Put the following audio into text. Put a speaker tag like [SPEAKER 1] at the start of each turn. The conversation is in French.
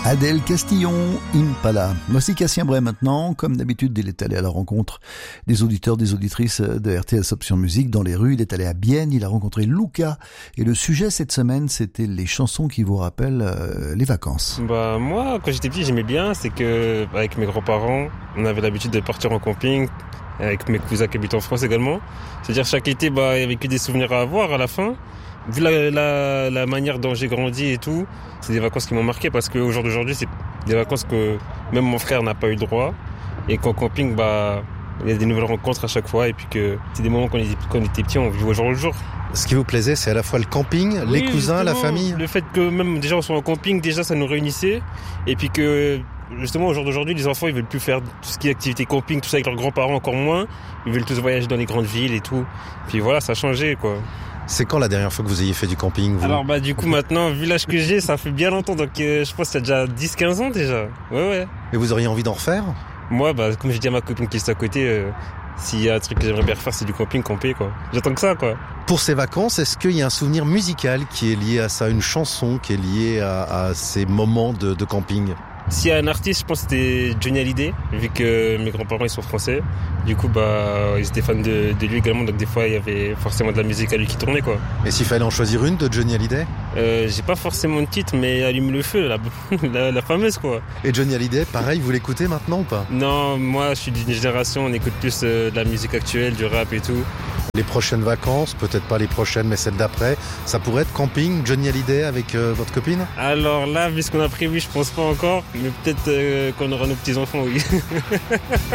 [SPEAKER 1] Adèle Castillon, Impala. Voici Cassien Bray maintenant. Comme d'habitude, il est allé à la rencontre des auditeurs, des auditrices de RTS Option Musique dans les rues. Il est allé à Bienne, il a rencontré Luca. Et le sujet cette semaine, c'était les chansons qui vous rappellent les vacances.
[SPEAKER 2] Moi, quand j'étais petit, j'aimais bien. C'est que avec mes grands-parents, on avait l'habitude de partir en camping. Avec mes cousins qui habitent en France également. C'est-à-dire chaque été, il y avait que des souvenirs à avoir à la fin. Vu la manière dont j'ai grandi et tout, c'est des vacances qui m'ont marqué parce qu'au jour d'aujourd'hui, c'est des vacances que même mon frère n'a pas eu le droit. Et qu'en camping, il y a des nouvelles rencontres à chaque fois et puis que c'est des moments quand on était petits, on vit au jour le jour.
[SPEAKER 3] Ce qui vous plaisait, c'est à la fois le camping, les cousins, la famille.
[SPEAKER 2] Le fait que même déjà on soit en camping, déjà ça nous réunissait. Et puis que justement au jour d'aujourd'hui, les enfants ils veulent plus faire tout ce qui est activité camping, tout ça avec leurs grands-parents encore moins. Ils veulent tous voyager dans les grandes villes et tout. Puis voilà, ça a changé quoi.
[SPEAKER 3] C'est quand la dernière fois que vous ayez fait du camping, vous ?
[SPEAKER 2] Alors du coup maintenant, vu l'âge que j'ai, ça fait bien longtemps. Donc je pense que ça a déjà 10-15 ans déjà. Ouais.
[SPEAKER 3] Et vous auriez envie d'en refaire ?
[SPEAKER 2] Moi, comme j'ai dit à ma copine qui est à côté, s'il y a un truc que j'aimerais bien refaire, c'est du camping, camper quoi. J'attends que ça quoi.
[SPEAKER 3] Pour ces vacances, est-ce qu'il y a un souvenir musical qui est lié à ça, une chanson qui est liée à ces moments de camping ?
[SPEAKER 2] S'il y a un artiste, je pense que c'était Johnny Hallyday, vu que mes grands-parents ils sont français. Du coup, ils étaient fans de lui également, donc des fois il y avait forcément de la musique à lui qui tournait quoi.
[SPEAKER 3] Et s'il fallait en choisir une de Johnny Hallyday ?
[SPEAKER 2] J'ai pas forcément de titre, mais Allume le feu, la fameuse quoi.
[SPEAKER 3] Et Johnny Hallyday, pareil, vous l'écoutez maintenant ou pas ?
[SPEAKER 2] Non, moi je suis d'une génération, on écoute plus de la musique actuelle, du rap et tout.
[SPEAKER 3] Les prochaines vacances, peut-être pas les prochaines, mais celles d'après, ça pourrait être camping, Johnny Hallyday avec votre copine ?
[SPEAKER 2] Alors là, vu ce qu'on a prévu, je pense pas encore, mais peut-être qu'on aura nos petits-enfants, oui.